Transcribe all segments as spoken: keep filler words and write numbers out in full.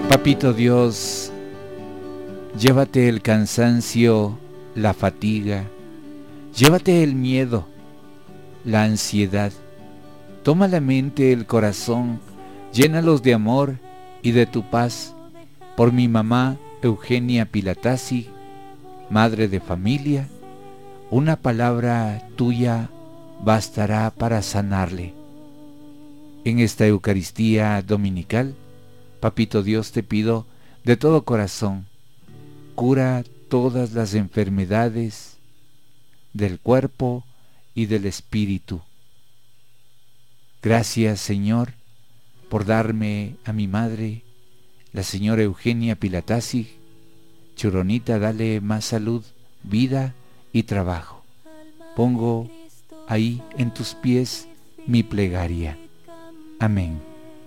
Papito Dios, llévate el cansancio, la fatiga, llévate el miedo, la ansiedad. Toma la mente, el corazón, llénalos de amor y de tu paz. Por mi mamá Eugenia Pilatasi, madre de familia, una palabra tuya bastará para sanarle. En esta Eucaristía dominical, Papito Dios, te pido de todo corazón, cura todas las enfermedades del cuerpo y del espíritu. Gracias, Señor, por darme a mi madre, la señora Eugenia Pilatasi. Churonita, dale más salud, vida y trabajo. Pongo ahí en tus pies mi plegaria. Amén.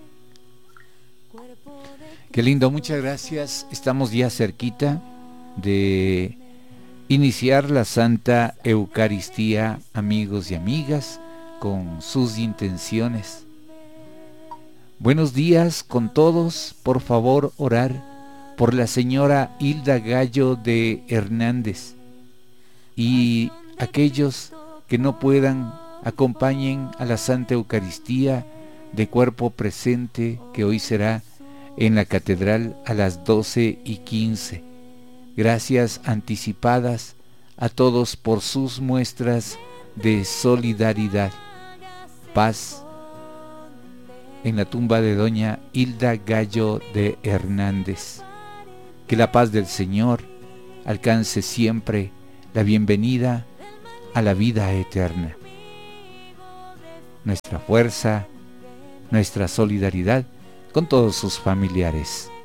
Qué lindo, muchas gracias. Estamos ya cerquita de iniciar la Santa Eucaristía, amigos y amigas, con sus intenciones. Buenos días con todos. Por favor, orar por la señora Hilda Gallo de Hernández y aquellos que no puedan, acompañen a la Santa Eucaristía de cuerpo presente, que hoy será en la catedral a las doce y quince. Gracias anticipadas a todos por sus muestras de solidaridad. Paz en la tumba de doña Hilda Gallo de Hernández. Que la paz del Señor alcance siempre la bienvenida a la vida eterna. Nuestra fuerza, nuestra solidaridad con todos sus familiares.